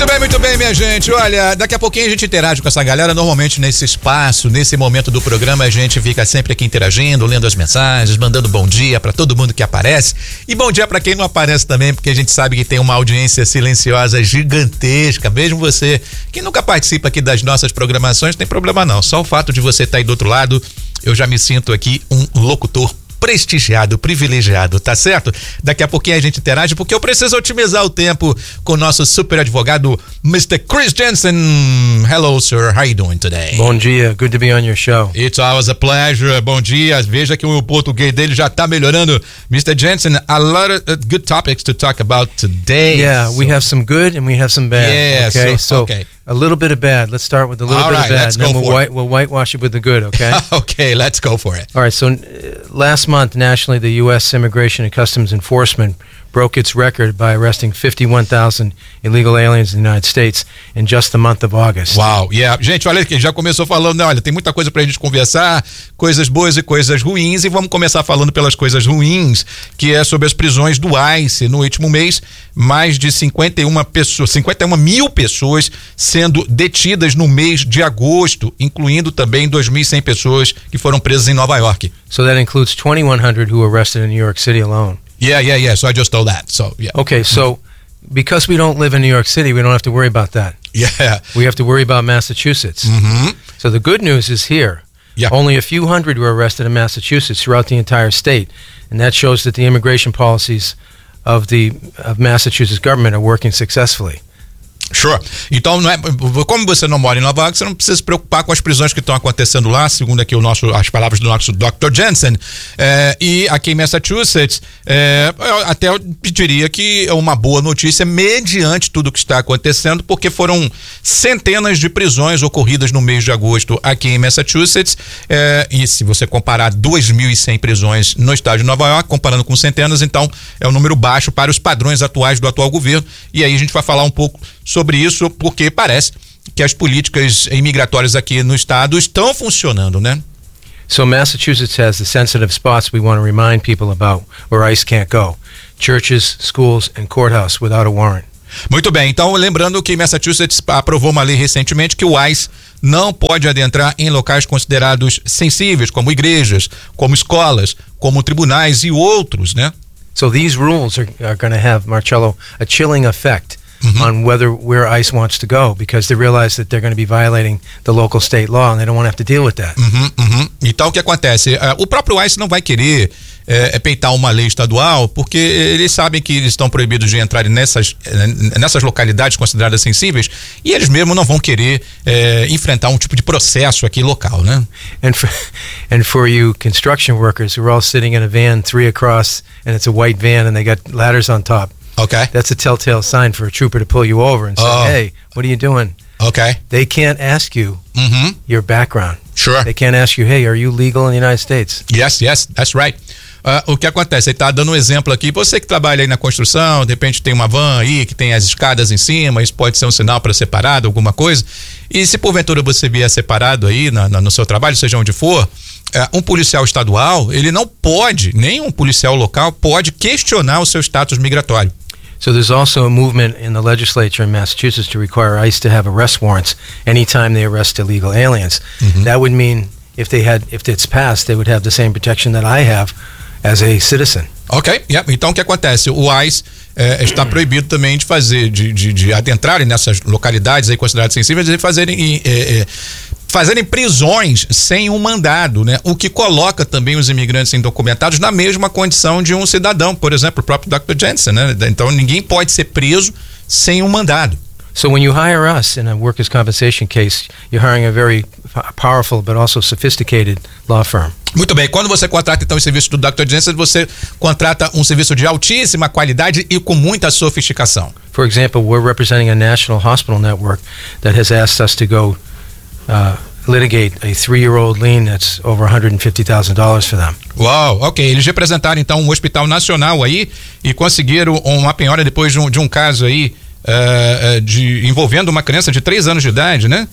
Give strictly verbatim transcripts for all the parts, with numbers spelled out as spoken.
Muito bem, muito bem, minha gente. Olha, daqui a pouquinho a gente interage com essa galera. Normalmente nesse espaço, nesse momento do programa, a gente fica sempre aqui interagindo, lendo as mensagens, mandando bom dia pra todo mundo que aparece. E bom dia pra quem não aparece também, porque a gente sabe que tem uma audiência silenciosa gigantesca. Mesmo você que nunca participa aqui das nossas programações, tem problema não. Só o fato de você estar aí do outro lado, eu já me sinto aqui um locutor prestigiado, privilegiado, tá certo? Daqui a pouquinho a gente interage, porque eu preciso otimizar o tempo com o nosso super advogado, mister Chris Jensen. Hello, sir. How you doing today? Bom dia. Good to be on your show. It's always a pleasure. Bom dia. Veja que o português dele já tá melhorando. mister Jensen, a lot of good topics to talk about today. Yeah, so. we have some good and we have some bad. Yeah, okay, so, so okay. A little bit of bad. Let's start with a little All bit right, of bad, let's and then go we'll, for white, it. we'll whitewash it with the good, okay? Okay, let's go for it. All right, so uh, last month, nationally, the U S Immigration and Customs Enforcement broke its record by arresting fifty-one thousand illegal aliens in the United States in just the month of August. Uau, yeah. Gente, olha aqui, já começou falando, né? Olha, tem muita coisa pra gente conversar, coisas boas e coisas ruins, e vamos começar falando pelas coisas ruins, que é sobre as prisões do ICE. No último mês, mais de cinquenta e uma pessoas, cinquenta e uma mil pessoas sendo detidas no mês de agosto, incluindo também dois mil e cem pessoas que foram presas em Nova York. So that includes twenty-one hundred who were arrested in New York City alone. Yeah, yeah, yeah. So I just told that. So, yeah. Okay, so because we don't live in New York City, we don't have to worry about that. Yeah. We have to worry about Massachusetts. Mm-hmm. So the good news is here. Yeah. Only a few hundred were arrested in Massachusetts throughout the entire state. And that shows that the immigration policies of the of Massachusetts government are working successfully. Sure. Então, não é, como você não mora em Nova York, você não precisa se preocupar com as prisões que estão acontecendo lá, segundo aqui o nosso, as palavras do nosso doutor Jensen. É, e aqui em Massachusetts, é, eu até eu diria que é uma boa notícia mediante tudo que está acontecendo, porque foram centenas de prisões ocorridas no mês de agosto aqui em Massachusetts. É, e se você comparar dois mil e cem prisões no estado de Nova York, comparando com centenas, então é um número baixo para os padrões atuais do atual governo. E aí a gente vai falar um pouco sobre isso, porque parece que as políticas imigratórias aqui no estado estão funcionando, né? So Massachusetts has the sensitive spots we want to remind people about where ICE can't go. Churches, schools, and courthouse without a warrant. Muito bem, então lembrando que Massachusetts aprovou uma lei recentemente que o ICE não pode adentrar em locais considerados sensíveis, como igrejas, como escolas, como tribunais e outros, né? So these rules are, are going to have, Marcello, a chilling effect mm-hmm. on whether where ICE wants to go, because they realize that they're going to be violating the local state law and they don't want to have to deal with that. Uhum, uhum. Então o que acontece? Uh, o próprio ICE não vai querer é, é peitar uma lei estadual, porque eles sabem que eles estão proibidos de entrar nessas, nessas localidades consideradas sensíveis, e eles mesmo não vão querer é, enfrentar um tipo de processo aqui local, né? And for, and for you construction workers who are all sitting in a van three across, and it's a white van and they got ladders on top. Okay. That's a telltale sign for a trooper to pull you over and say, oh. hey, what are you doing? Okay. They can't ask you mm-hmm. your background. Sure. They can't ask you, hey, are you legal in the United States? Yes, yes, that's right. Uh, o que acontece? Ele tá dando um exemplo aqui. Você que trabalha aí na construção, de repente tem uma van aí que tem as escadas em cima, isso pode ser um sinal para separado, alguma coisa. E se porventura você vier separado aí na, na, no seu trabalho, seja onde for, uh, um policial estadual, ele não pode, nem um policial local pode questionar o seu status migratório. So there's also a movement in the legislature in Massachusetts to require ICE to have arrest warrants anytime they arrest illegal aliens. Mm-hmm. That would mean if they had, if it's passed, they would have the same protection that I have as a citizen. Ok, yeah. Então o que acontece? O ICE é, está proibido também de fazer, de, de, de adentrarem nessas localidades aí consideradas sensíveis e fazerem, é, é, fazerem prisões sem um mandado, né? O que coloca também os imigrantes indocumentados na mesma condição de um cidadão, por exemplo, o próprio doutor Jensen, né? Então ninguém pode ser preso sem um mandado. So when you hire us in a workers' compensation case, you're hiring a very powerful but also sophisticated law firm. Muito bem, quando você contrata então o serviço do doutor Jensen, você contrata um serviço de altíssima qualidade e com muita sofisticação. For example, we're representing a national hospital network that has asked us to go uh, litigate a three-year-old lien that's over one hundred fifty thousand dollars for them. Uau, ok. Eles representaram então um hospital nacional aí e conseguiram uma penhora depois de um, de um caso aí uh, de, envolvendo uma criança de três anos de idade, né?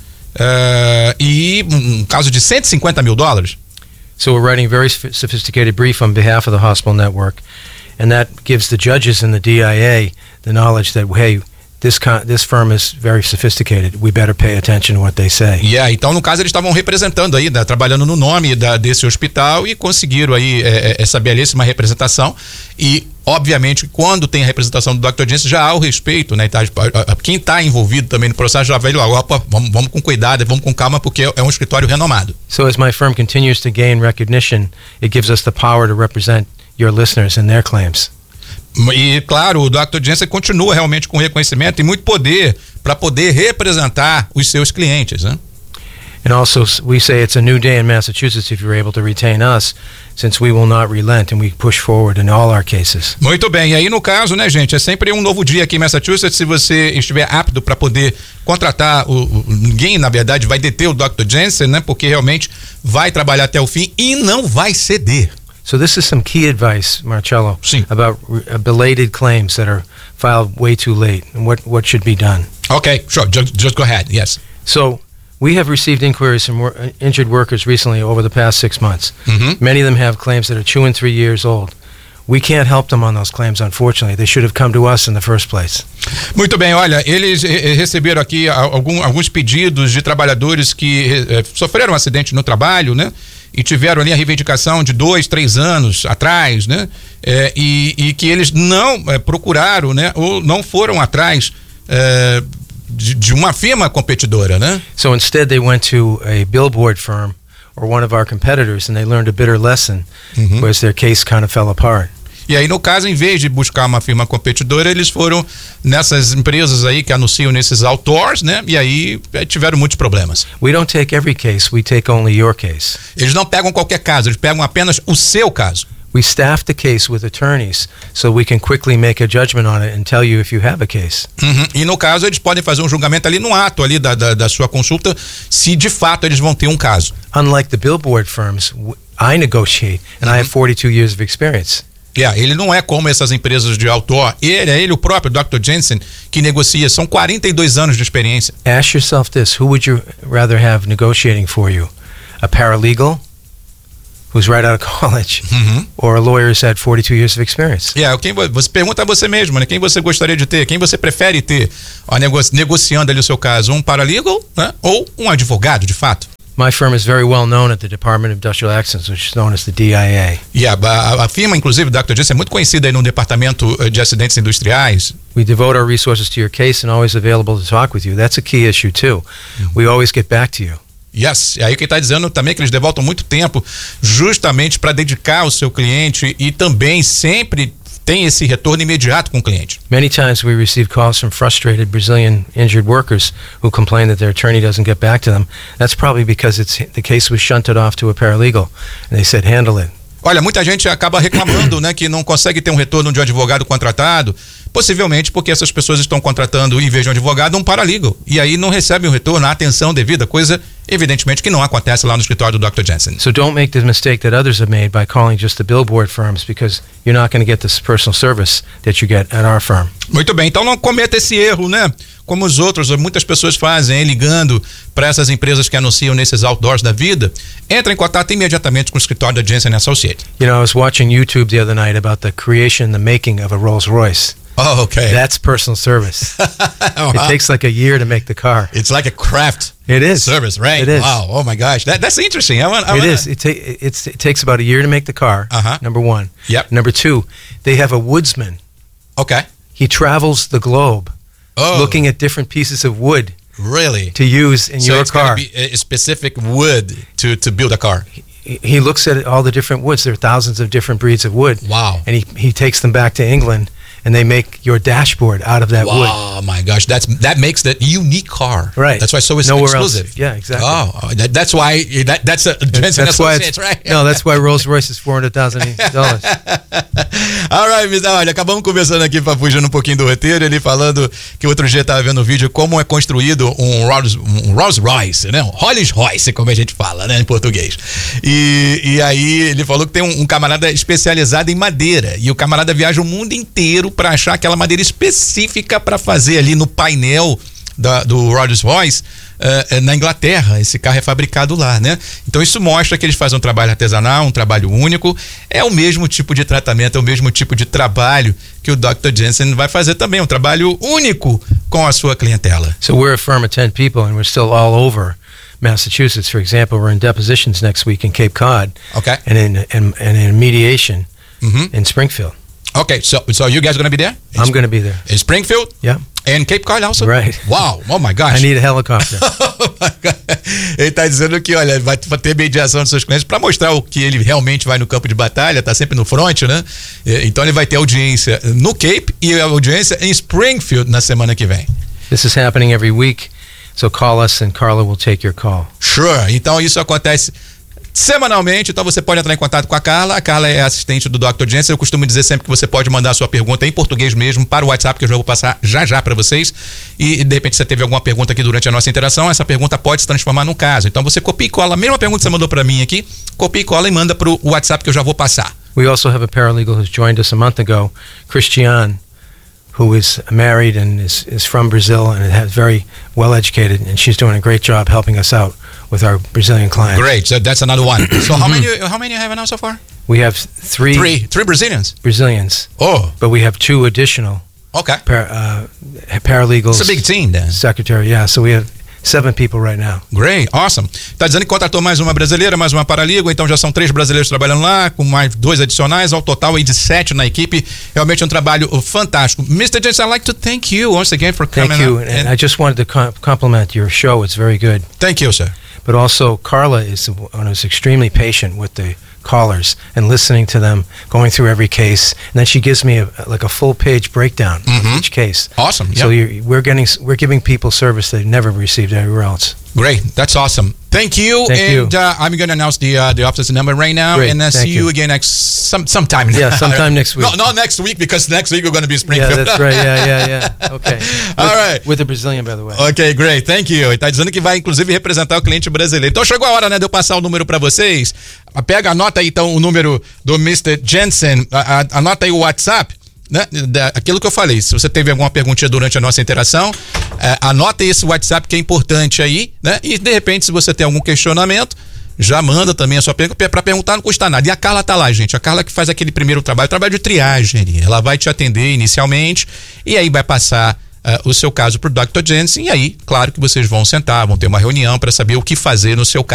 Uh, e um caso de cento e cinquenta mil dólares. So we're writing a very sophisticated brief on behalf of the hospital network, and that gives the judges in the D I A the knowledge that, hey, this con- this firm is very sophisticated. We better pay attention to what they say. Yeah, então no caso eles estavam representando aí, né, trabalhando no nome da, desse hospital e conseguiram aí é, essa belíssima representação e obviamente quando tem a representação do doutor Jensen já há o respeito, né? Tá, quem está envolvido também no processo já veio lá, opa, vamos, vamos com cuidado, vamos com calma porque é um escritório renomado. So as my firm continues to gain recognition, it gives us the power to represent your listeners in their claims. E claro, o doutor Jensen continua realmente com reconhecimento e muito poder para poder representar os seus clientes, né? And also we say it's a new day in Massachusetts if you're able to retain us, since we will not relent and we push forward in all our cases. Muito bem, e aí no caso, né, gente, é sempre um novo dia aqui em Massachusetts se você estiver apto para poder contratar o, o ninguém, na verdade, vai deter o doutor Jensen, né? Porque realmente vai trabalhar até o fim e não vai ceder. So this is some key advice, Marcello, Sim. about uh, belated claims that are filed way too late and what, what should be done. Okay, sure, just, just go ahead, yes. So we have received inquiries from wor- injured workers recently over the past six months. Mm-hmm. Many of them have claims that are two and three years old. We can't help them on those claims, unfortunately. They should have come to us in the first place. Muito bem, olha, eles eh, receberam aqui algum, alguns pedidos de trabalhadores que eh, sofreram um acidente no trabalho, né? E tiveram ali a reivindicação de dois, três anos atrás, né? É, e, e que eles não é, procuraram, né? Ou não foram atrás é, de, de uma firma competidora, né? So instead they went to a billboard firm or one of our competitors and they learned a bitter lesson, Uhum. whereas their case kind of fell apart. E aí, no caso, em vez de buscar uma firma competidora, eles foram nessas empresas aí que anunciam nesses outdoors, né? E aí tiveram muitos problemas. We don't take every case, we take only your case. Eles não pegam qualquer caso, eles pegam apenas o seu caso. We staff the case with attorneys so we can quickly make a judgment on it and tell you if you have a case. Uhum. E no caso, eles podem fazer um julgamento ali no ato ali da, da, da sua consulta, se de fato eles vão ter um caso. Unlike the billboard firms, w- I negotiate and I have forty-two years of experience. Yeah, ele não é como essas empresas de outdoor, ele é ele o próprio doutor Jensen que negocia, são quarenta e dois anos de experiência. Ask yourself this, who would you rather have negotiating for you? A paralegal who's right out of college Uhum. or a lawyer who's had forty-two years of experience? Yeah, quem, você pergunta a você mesmo, né? Quem você gostaria de ter, quem você prefere ter, ó, nego, negociando ali o seu caso, um paralegal, né? Ou um advogado, de fato. My firm is very well known at the Department of Industrial Accidents, which is known as the D I A. Yeah, a, a firma, inclusive, doutor Jensen, é muito conhecida aí no departamento de acidentes industriais. We devote our resources to your case and always available to talk with you. That's a key issue too. We always get back to you. Yes, e aí quem está dizendo também que eles devotam muito tempo justamente para dedicar ao seu cliente e também sempre tem esse retorno imediato com o cliente. Many times we receive calls from frustrated Brazilian injured workers who complain that their attorney doesn't get back to them. That's probably because it's the case was shunted off to a paralegal and they said handle it. Olha, muita gente acaba reclamando, né, que não consegue ter um retorno de um advogado contratado, possivelmente porque essas pessoas estão contratando, em vez de um advogado, um paralegal. E aí não recebem o retorno, a atenção devida, coisa, evidentemente, que não acontece lá no escritório do doutor Jensen. So don't make the mistake that others have made by calling just the billboard firms because you're not going to get this personal service that you get at our firm. Muito bem, então não cometa esse erro, né? Como os outros, muitas pessoas fazem, hein, ligando para essas empresas que anunciam nesses outdoors da vida, entra em contato imediatamente com o escritório da Jensen Associates. You know, I was watching YouTube the other night about the creation, the making of a Rolls Royce. Oh, okay. That's personal service. Uh-huh. It takes like a year to make the car. It's like a craft It is. service, right? It is. Wow, oh my gosh, that, that's interesting. I want, I It wanna... is. It, ta- it's, it takes about a year to make the car, Uh-huh. number one. Yep. Number two, they have a woodsman. Okay. He travels the globe Oh, looking at different pieces of wood really? to use in So your it's car. gotta be a specific wood to, to build a car. He, he looks at all the different woods. There are thousands of different breeds of wood. Wow. And he, he takes them back to England and they make your dashboard out of that wood. Oh my gosh, that's that makes that unique car. Right. That's why it's so it's Nowhere exclusive. else. Yeah, exactly. Oh, that, that's why that, that's a Jensen That's why Associates, it's, right? no, that's why Rolls Royce is four hundred thousand dollars. Alright, Miss, olha, acabamos conversando aqui para fugir um pouquinho do roteiro, ele falando que outro dia estava vendo um vídeo como é construído um Rolls, um Rolls Royce, né? Um Rolls Royce, como a gente fala, né, em português. E, e aí ele falou que tem um, um camarada especializado em madeira e o camarada viaja o mundo inteiro para achar aquela madeira específica para fazer ali no painel da, do Rolls Royce. Uh, na Inglaterra, esse carro é fabricado lá, né? Então isso mostra que eles fazem um trabalho artesanal, um trabalho único, é o mesmo tipo de tratamento, é o mesmo tipo de trabalho que o doutor Jensen vai fazer também, um trabalho único com a sua clientela? So we're a firm of ten people and we're still all over Massachusetts. For example, we're in depositions next week in Cape Cod. Okay. And in and, and in mediation Mm-hmm. in Springfield. Okay, so so you guys going to be there? In I'm going to be there. In Springfield? Yeah. And Cape Cod also? Right. Wow, oh my gosh. I need a helicopter. Ele está dizendo que, olha, vai ter mediação dos seus clientes para mostrar o que ele realmente vai no campo de batalha, tá sempre no front, né? Então ele vai ter audiência no Cape e audiência em Springfield na semana que vem. This is happening every week, so call us and Carla will take your call. Sure. Então isso acontece semanalmente, então você pode entrar em contato com a Carla. A Carla é assistente do doutor Jensen. Eu costumo dizer sempre que você pode mandar a sua pergunta em português mesmo para o WhatsApp, que eu já vou passar já já para vocês. E de repente você teve alguma pergunta aqui durante a nossa interação, essa pergunta pode se transformar num caso. Então você copia e cola a mesma pergunta que você mandou para mim aqui, copia e cola e manda para o WhatsApp que eu já vou passar. We also have a paralegal who's joined us a month ago, Christiane, who is married and is, is from Brazil and has very well educated, and she's doing a great job helping us out with our Brazilian clients. Great, so that's another one. So how many how many you have now so far? We have three, Three, three Brazilians. Brazilians, Oh, but we have two additional okay. par, uh, paralegals. It's a big team then. Secretary, yeah. So we have seven people right now. Great, awesome. Tá dizendo que contratou mais uma brasileira, mais uma paralegal, então já são três brasileiros trabalhando lá, com mais dois adicionais, ao total aí de sete na equipe. Realmente um trabalho fantástico. mister Jensen, I'd like to thank you once again for coming. Thank you, up and I just wanted to com- compliment your show. It's very good. Thank you, sir. But also, Carla is the one who's extremely patient with the callers and listening to them, going through every case, and then she gives me a, like a full page breakdown Mhm. of each case. Awesome. So Yeah. you're, we're getting we're giving people service they've never received anywhere else. Great, that's awesome. Thank you. Thank and you. Uh, I'm going to announce the uh, the office number right now, Great, and uh, see thank you you. again next some sometime. Yeah, sometime next week. No, not next week, because next week we're going to be Yeah, Springfield. that's right. Yeah, yeah, yeah. Okay. All With- right. With the Brazilian, by the way. Ok, great, thank you. Ele tá dizendo que vai inclusive representar o cliente brasileiro. Então chegou a hora, né, de eu passar o número para vocês. Pega, anota aí então o número do mister Jensen, a, a, anota aí o WhatsApp, né? Da, aquilo que eu falei, se você teve alguma perguntinha durante a nossa interação, é, anota esse WhatsApp que é importante aí, né? E de repente, se você tem algum questionamento, já manda também a sua pergunta. Para perguntar não custa nada. E a Carla tá lá, gente. A Carla que faz aquele primeiro trabalho, trabalho de triagem. Ela vai te atender inicialmente e aí vai passar uh, o seu caso pro doutor Jensen. E aí, claro que vocês vão sentar, vão ter uma reunião para saber o que fazer no seu caso.